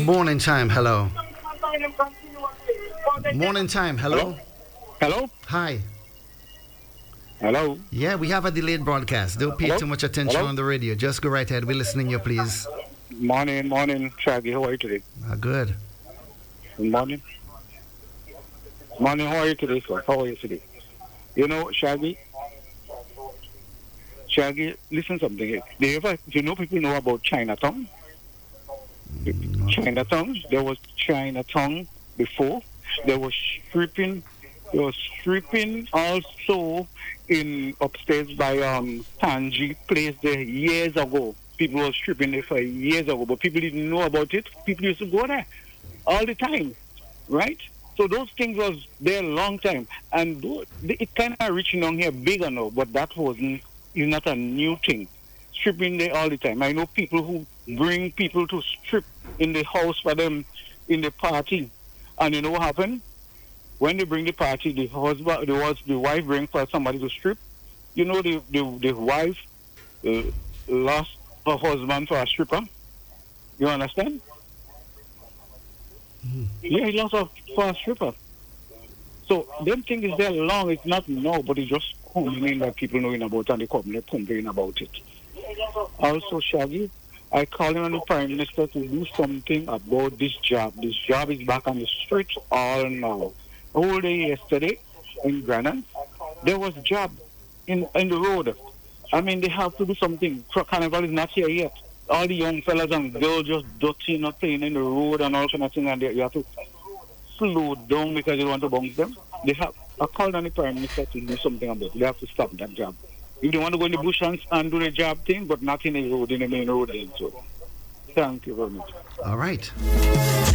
Morning time, hello. Morning time, hello. Hello? Hi. Hello? Yeah, we have a delayed broadcast. Don't pay Hello? too much attention Hello? on the radio. Just go right ahead. We're listening you, please. Morning, Shaggy. How are you today? Good. Good morning. Morning, how are you today, sir? How are you today? You know, listen something here. Do you know people know about Chinatown? Chinatown? There was Chinatown before. There was stripping. There was stripping also in upstairs by Tangi place there years ago. People were stripping there for years ago, but people didn't know about it. People used to go there all the time, right? So those things was there a long time, and it kind of reaching on here bigger now, but that wasn't is not a new thing. Stripping there all the time. I know people who bring people to strip in the house for them in the party, and you know what happened? When they bring the party, the wife bring for somebody to strip. You know the wife uh, lost her husband for a stripper. You understand? Yeah, he lost her for a stripper. So them things is there long. It's not now, but it's just coming in that people knowing about and they come they complain about it. Also, Shaggy, I call on the Prime Minister to do something about this job. This job is back on the streets all now. All day yesterday in Granada, there was a job in the road. I mean, they have to do something. Carnival is not here yet. All the young fellas and girls just dirty, not playing in the road and all kind of thing, and you have to slow down because you want to bounce them. They have I called on the Prime Minister to do something about it. They have to stop that job. If they want to go in the bush and do the job thing, but not in the road, in the main road. So, thank you very much. All right.